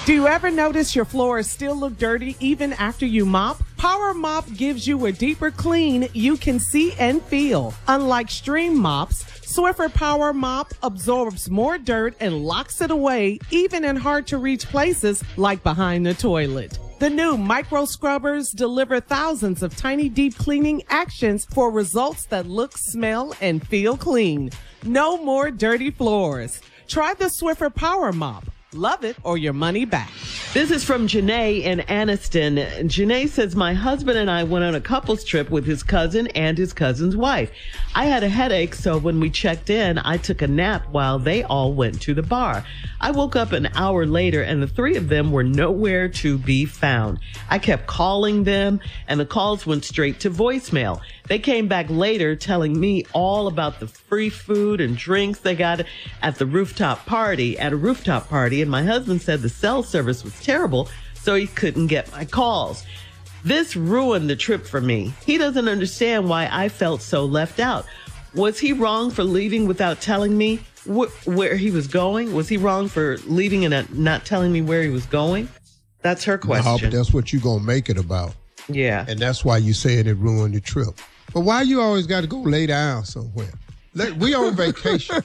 Do you ever notice your floors still look dirty even after you mop? Power Mop gives you a deeper clean you can see and feel. Unlike stream mops, Swiffer Power Mop absorbs more dirt and locks it away, even in hard-to-reach places like behind the toilet. The new micro scrubbers deliver thousands of tiny deep cleaning actions for results that look, smell, and feel clean. No more dirty floors. Try the Swiffer Power Mop. Love it or your money back. This is from Janae in Anniston. Janae says, my husband and I went on a couple's trip with his cousin and his cousin's wife. I had a headache, so when we checked in, I took a nap while they all went to the bar. I woke up an hour later and the three of them were nowhere to be found. I kept calling them and the calls went straight to voicemail. They came back later telling me all about the free food and drinks they got at a rooftop party, and my husband said the cell service was terrible, so he couldn't get my calls. This ruined the trip for me. He doesn't understand why I felt so left out. Was he wrong for leaving without telling me where he was going? Was he wrong for leaving and not telling me where he was going? That's her question. No, but that's what you're going to make it about. Yeah. And that's why you saying it ruined the trip. But why you always got to go lay down somewhere? We on vacation.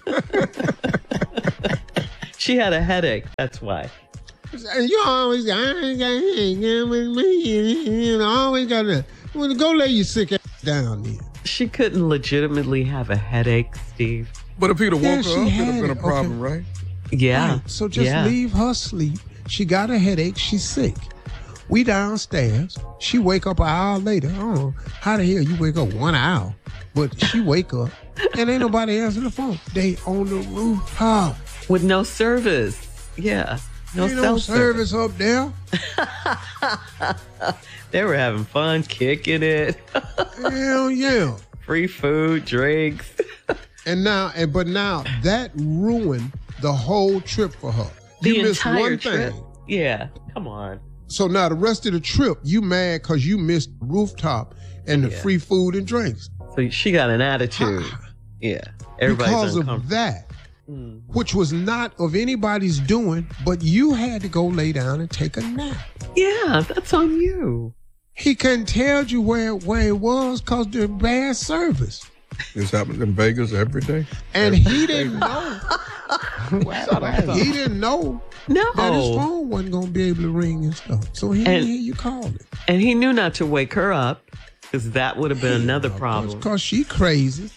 She had a headache. That's why. You always got with me. You always got to go lay your sick ass down there. She couldn't legitimately have a headache, Steve. But if he'd have woke her up, it'd have been a problem, right? Yeah. Right. So just leave her sleep. She got a headache. She's sick. We downstairs. She wake up an hour later. Oh, how the hell you wake up 1 hour? But she wake up and ain't nobody answering the phone. They on the rooftop. With no service. Yeah. No ain't cell no service up there. They were having fun, kicking it. Hell yeah. Free food, drinks. But now that ruined the whole trip for her. The You missed entire one trip. thing. Yeah, come on. So now the rest of the trip, you mad because you missed the rooftop and the free food and drinks. So she got an attitude. Yeah. Everybody's Because uncomfortable. of that, which was not of anybody's doing, but you had to go lay down and take a nap. Yeah, that's on you. He couldn't tell you where it was because the bad service. This happens in Vegas every day. And he didn't know. He didn't know that his No. phone wasn't going to be able to ring and stuff. So he didn't hear you call it. And he knew not to wake her up because that would have been another problem. Because she crazy.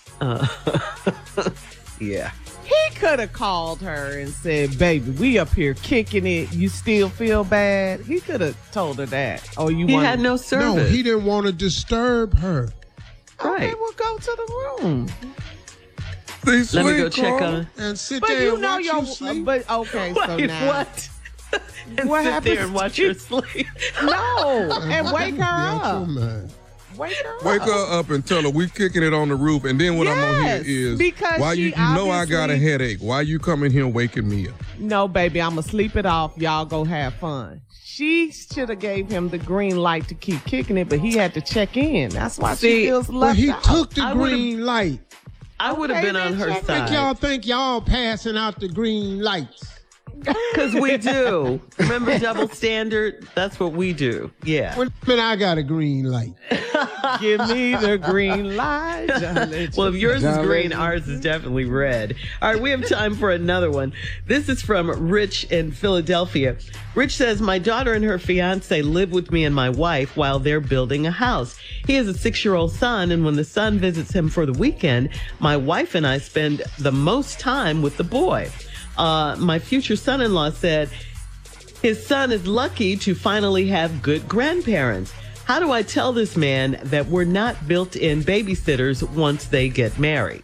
Yeah. He could have called her and said, baby, we up here kicking it. You still feel bad? He could have told her that. Oh, He had no service. No, he didn't want to disturb her. Okay, we'll go to the room. Let me go check on her. And sit But there you and know watch your, you sleep. but okay, so Wait, now. what? And What sit happens there and watch her sleep. No, and wake her Out your up. mind. Wake her Wake up. her up and tell her we kicking it on the roof. And then what I'm going to Yes, hear is, because why she you know I got a obviously- headache. Why you coming here waking me up? No, baby, I'm going to sleep it off. Y'all go have fun. She should have gave him the green light to keep kicking it, but he had to check in. That's why she feels But left he out. took the I would've- green light. I would have Okay, been on then her check it. Think y'all side. think y'all passing out the green lights. Because we do. Remember double standard? That's what we do. Yeah. When I got a green light. Give me the green light. Well, if yours is green, ours is definitely red. All right, we have time for another one. This is from Rich in Philadelphia. Rich says, my daughter and her fiance live with me and my wife while they're building a house. He has a 6-year-old son, and when the son visits him for the weekend, my wife and I spend the most time with the boy. My future son-in-law said his son is lucky to finally have good grandparents. How do I tell this man that we're not built-in babysitters once they get married?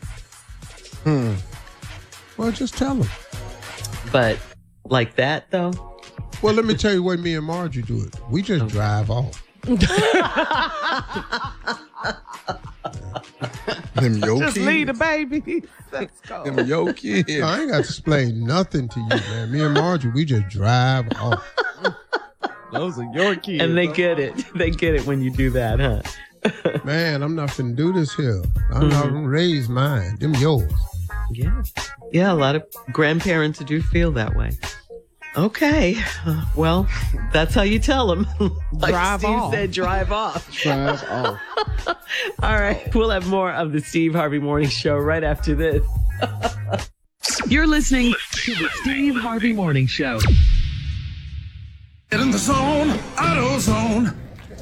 Well, just tell him. But like that, though? Well, let me tell you what me and Margie do it. We just drive off. Them yo Just kids. leave the baby. Let's go. Them yo kids. I ain't got to explain nothing to you, man. Me and Margie, we just drive off. Those are your kids. And they get it. They get it when you do that, huh? Man, I'm not finna do this here. I'm not gonna raise mine. Them yours. Yeah. Yeah, a lot of grandparents do feel that way. Okay. Well, that's how you tell them. Like Drive Steve off. said, drive off. Drive off. All right. We'll have more of the Steve Harvey Morning Show right after this. You're listening to the Steve Harvey Morning Show. Get in the zone, AutoZone.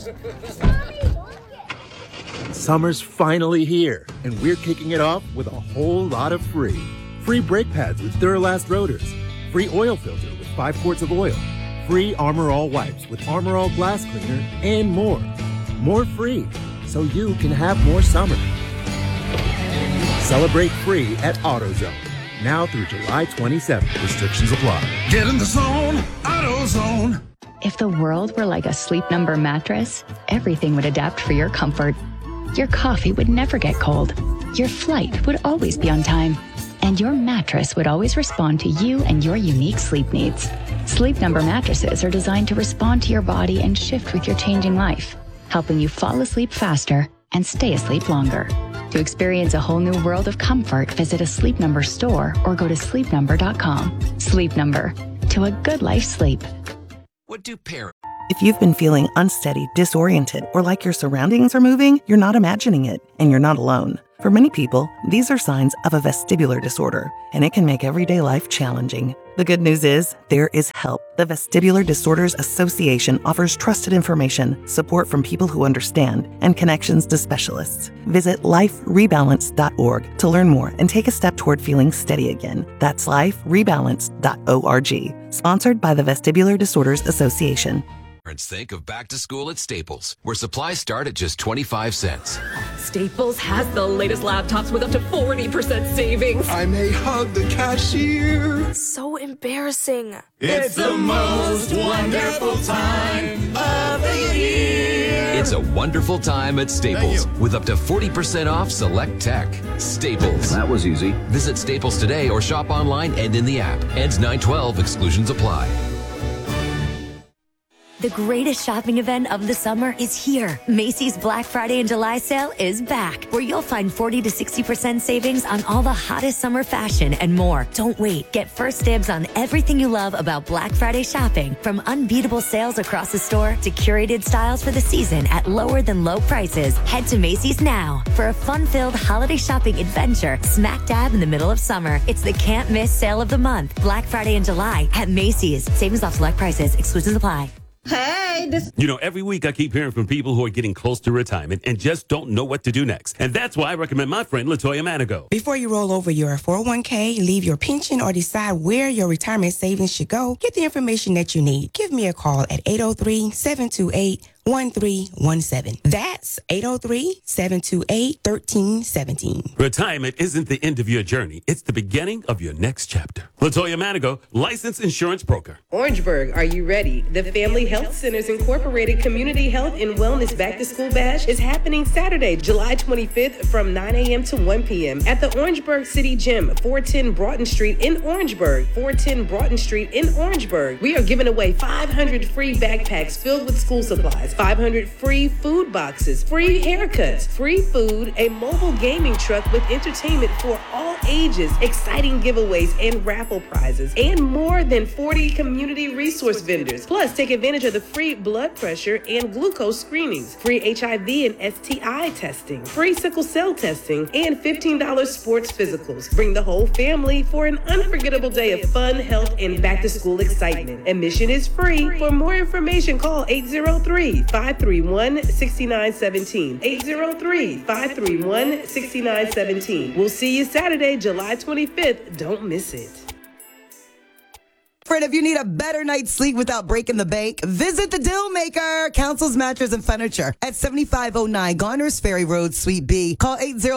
Summer's finally here, and we're kicking it off with a whole lot of free. Free brake pads with Duralast rotors. Free oil filter with 5 quarts of oil. Free Armor All wipes with Armor All glass cleaner, and more. More free, so you can have more summer. Celebrate free at AutoZone. Now through July 27th. Restrictions apply. Get in the zone, AutoZone. If the world were like a Sleep Number mattress, everything would adapt for your comfort. Your coffee would never get cold. Your flight would always be on time. And your mattress would always respond to you and your unique sleep needs. Sleep Number mattresses are designed to respond to your body and shift with your changing life, helping you fall asleep faster and stay asleep longer. To experience a whole new world of comfort, visit a Sleep Number store or go to sleepnumber.com. Sleep Number. To a good life sleep. What do parents... If you've been feeling unsteady, disoriented, or like your surroundings are moving, you're not imagining it, and you're not alone. For many people, these are signs of a vestibular disorder, and it can make everyday life challenging. The good news is, there is help. The Vestibular Disorders Association offers trusted information, support from people who understand, and connections to specialists. Visit liferebalance.org to learn more and take a step toward feeling steady again. That's liferebalance.org. Sponsored by the Vestibular Disorders Association. Parents think of back to school at Staples, where supplies start at just 25 cents. Staples has the latest laptops with up to 40% savings. I may hug the cashier. So embarrassing. It's the most wonderful time of the year. It's a wonderful time at Staples, with up to 40% off select tech. Staples. That was easy. Visit Staples today or shop online and in the app. Ends 9/12. Exclusions apply. The greatest shopping event of the summer is here. Macy's Black Friday and July sale is back, where you'll find 40 to 60% savings on all the hottest summer fashion and more. Don't wait. Get first dibs on everything you love about Black Friday shopping, from unbeatable sales across the store to curated styles for the season at lower than low prices. Head to Macy's now for a fun-filled holiday shopping adventure smack dab in the middle of summer. It's the can't miss sale of the month. Black Friday and July at Macy's. Savings off select prices. Exclusions apply. Hey, You know, every week I keep hearing from people who are getting close to retirement and just don't know what to do next. And that's why I recommend my friend LaToya Manigo. Before you roll over your 401k, leave your pension, or decide where your retirement savings should go, get the information that you need. Give me a call at 803-728-1317. That's 803-728-1317. Retirement isn't the end of your journey. It's the beginning of your next chapter. LaToya Manigo, licensed insurance broker. Orangeburg, are you ready? The Family Health Centers Incorporated Community Health and Wellness Back to School Bash is happening Saturday, July 25th from 9 a.m. to 1 p.m. at the Orangeburg City Gym, 410 Broughton Street in Orangeburg. 410 Broughton Street in Orangeburg. We are giving away 500 free backpacks filled with school supplies, 500 free food boxes, free haircuts, free food, a mobile gaming truck with entertainment for all ages, exciting giveaways and raffle prizes, and more than 40 community resource vendors. Plus, take advantage of the free blood pressure and glucose screenings, free HIV and STI testing, free sickle cell testing, and $15 sports physicals. Bring the whole family for an unforgettable day of fun, health, and back-to-school excitement. Admission is free. For more information, call 803-531-6917. 803-531-6917. We'll see you Saturday, July 25th. Don't miss it. Friend, if you need a better night's sleep without breaking the bank, visit the Deal Maker, Council's Mattress and Furniture at 7509 Garners Ferry Road, Suite B. Call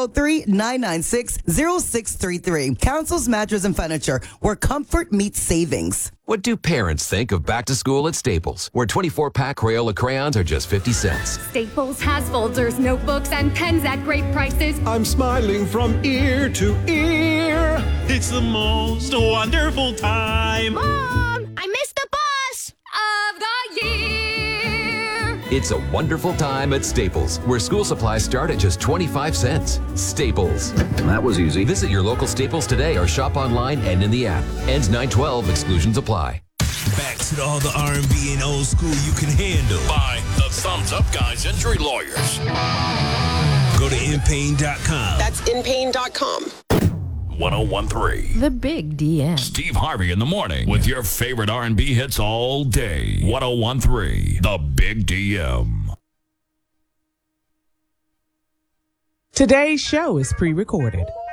803-996-0633. Council's Mattress and Furniture, where comfort meets savings. What do parents think of back to school at Staples, where 24-pack Crayola crayons are just 50 cents? Staples has folders, notebooks, and pens at great prices. I'm smiling from ear to ear. It's the most wonderful time. Mom, I missed the bus of the year. It's a wonderful time at Staples, where school supplies start at just 25 cents. Staples. That was easy. Visit your local Staples today or shop online and in the app. Ends 9/12. Exclusions apply. back to all the R&B and old school you can handle. By the Thumbs Up Guys Injury Lawyers. Go to InPain.com. That's InPain.com. 1013. The Big DM. Steve Harvey in the morning with your favorite R&B hits all day. 1013. The Big DM. Today's show is pre-recorded.